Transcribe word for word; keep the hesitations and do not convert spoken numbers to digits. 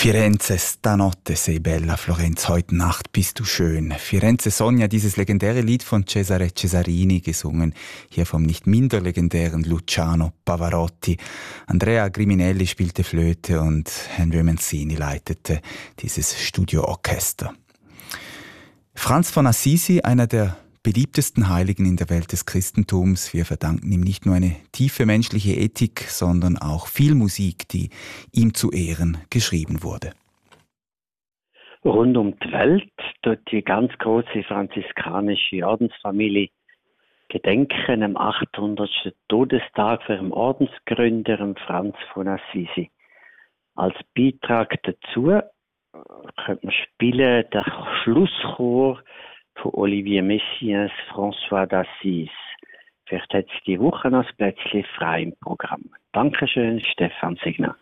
Firenze, stanotte sei bella, Florenz, heute Nacht bist du schön. Firenze Sonja, dieses legendäre Lied von Cesare Cesarini, gesungen hier vom nicht minder legendären Luciano Pavarotti. Andrea Griminelli spielte Flöte und Henry Mancini leitete dieses Studioorchester. Franz von Assisi, einer der beliebtesten Heiligen in der Welt des Christentums. Wir verdanken ihm nicht nur eine tiefe menschliche Ethik, sondern auch viel Musik, die ihm zu Ehren geschrieben wurde. Rund um die Welt tut die ganz große franziskanische Ordensfamilie gedenken am achthundertsten Todestag für den Ordensgründer Franz von Assisi. Als Beitrag dazu könnte man spielen der Schlusschor von Olivier Messiaens François d'Assise. Vielleicht hat es die Woche noch ein Plätzchen frei im Programm. Dankeschön, Stefan Signer.